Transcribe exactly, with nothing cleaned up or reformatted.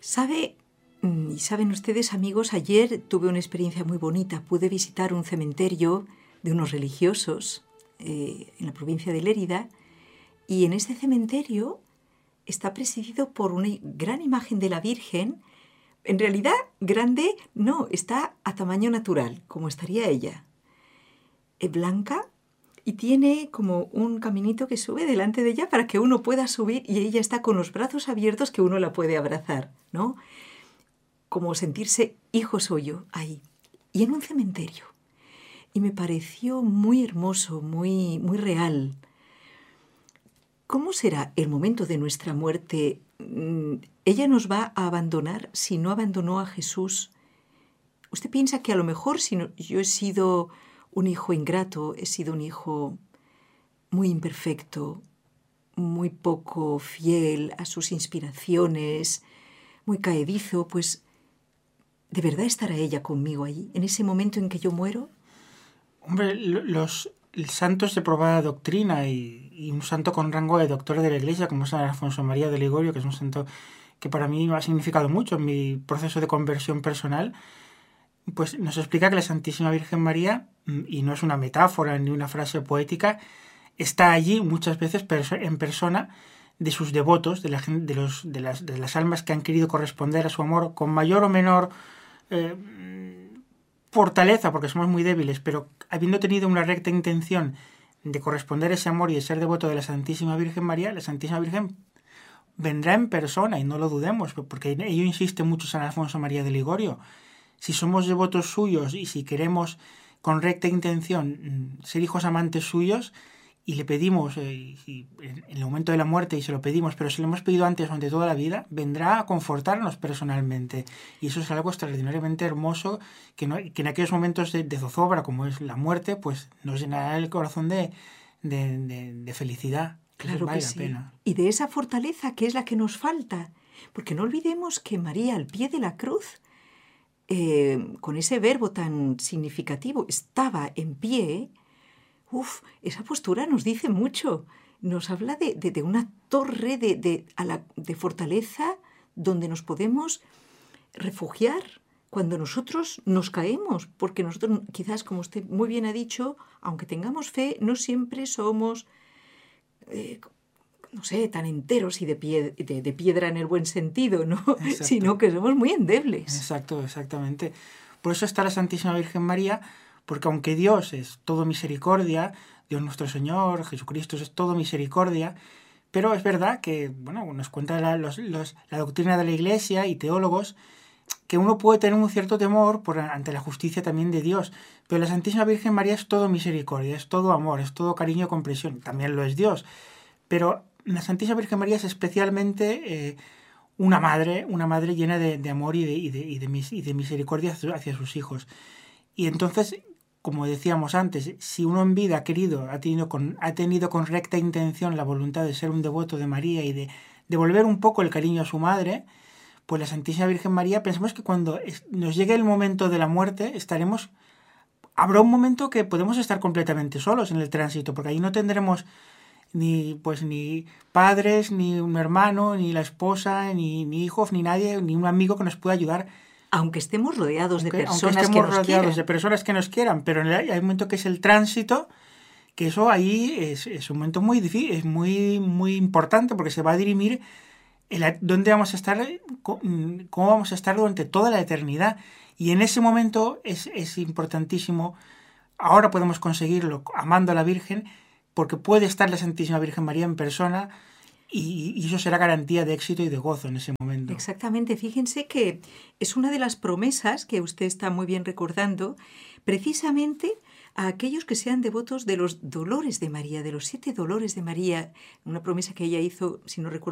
¿Sabe? Y saben ustedes, amigos, ayer tuve una experiencia muy bonita. Pude visitar un cementerio de unos religiosos eh, en la provincia de Lérida, y en este cementerio está presidido por una gran imagen de la Virgen. En realidad, grande no, está a tamaño natural, como estaría ella. Es blanca y tiene como un caminito que sube delante de ella para que uno pueda subir, y ella está con los brazos abiertos que uno la puede abrazar, ¿no? Como sentirse hijo suyo ahí. Y en un cementerio. Y me pareció muy hermoso, muy, muy real. ¿Cómo será el momento de nuestra muerte? ¿Ella nos va a abandonar si no abandonó a Jesús? ¿Usted piensa que a lo mejor si no, yo he sido un hijo ingrato, he sido un hijo muy imperfecto, muy poco fiel a sus inspiraciones, muy caedizo, pues ¿de verdad estará ella conmigo ahí, en ese momento en que yo muero? Hombre, los santos de probada doctrina y, y un santo con rango de doctor de la Iglesia, como es San Alfonso María de Ligorio, que es un santo que para mí ha significado mucho en mi proceso de conversión personal, pues nos explica que la Santísima Virgen María, y no es una metáfora ni una frase poética, está allí muchas veces en persona de sus devotos, de, la, de, los, de, las, de las almas que han querido corresponder a su amor con mayor o menor eh, fortaleza, porque somos muy débiles, pero habiendo tenido una recta intención de corresponder a ese amor y de ser devoto de la Santísima Virgen María, la Santísima Virgen vendrá en persona, y no lo dudemos, porque ello insiste mucho San Alfonso María de Ligorio. Si somos devotos suyos y si queremos con recta intención ser hijos amantes suyos, y le pedimos eh, y en el momento de la muerte y se lo pedimos, pero si lo hemos pedido antes durante toda la vida, vendrá a confortarnos personalmente, y eso es algo extraordinariamente hermoso que, no, que en aquellos momentos de, de zozobra como es la muerte, pues nos llenará el corazón de, de, de, de felicidad. Claro vale que la sí. Pena. Y de esa fortaleza que es la que nos falta, porque no olvidemos que María al pie de la cruz, eh, con ese verbo tan significativo, estaba en pie. Uf, esa postura nos dice mucho. Nos habla de, de, de una torre de, de, a la, de fortaleza donde nos podemos refugiar cuando nosotros nos caemos, porque nosotros quizás, como usted muy bien ha dicho, aunque tengamos fe, no siempre somos, eh, no sé, tan enteros y de, pie, de, de piedra en el buen sentido, ¿no? Sino que somos muy endebles. Exacto, exactamente. Por eso está la Santísima Virgen María, porque aunque Dios es todo misericordia, Dios nuestro Señor, Jesucristo es todo misericordia, pero es verdad que, bueno, nos cuenta la, los, los, la doctrina de la Iglesia y teólogos que uno puede tener un cierto temor por, ante la justicia también de Dios, pero la Santísima Virgen María es todo misericordia, es todo amor, es todo cariño y comprensión, también lo es Dios, pero la Santísima Virgen María es especialmente eh, una madre, una madre llena de, de amor y de, y, de, y, de mis, y de misericordia hacia sus hijos. Y entonces, como decíamos antes, si uno en vida ha querido, ha tenido con, ha tenido con recta intención la voluntad de ser un devoto de María y de devolver un poco el cariño a su madre, pues la Santísima Virgen María, pensamos que cuando nos llegue el momento de la muerte, estaremos, habrá un momento que podemos estar completamente solos en el tránsito, porque ahí no tendremos ni pues ni padres, ni un hermano, ni la esposa, ni, ni hijos, ni nadie, ni un amigo que nos pueda ayudar. Aunque estemos rodeados aunque, de personas aunque estemos que nos rodeados quieran. de personas que nos quieran, pero hay un momento que es el tránsito, que eso ahí es, es un momento muy difícil, es muy, muy importante, porque se va a dirimir el, dónde vamos a estar, cómo vamos a estar durante toda la eternidad. Y en ese momento es, es importantísimo. Ahora podemos conseguirlo amando a la Virgen, porque puede estar la Santísima Virgen María en persona, y, y eso será garantía de éxito y de gozo en ese momento. Exactamente. Fíjense que es una de las promesas que usted está muy bien recordando, precisamente a aquellos que sean devotos de los dolores de María, de los siete dolores de María, una promesa que ella hizo, si no recuerdo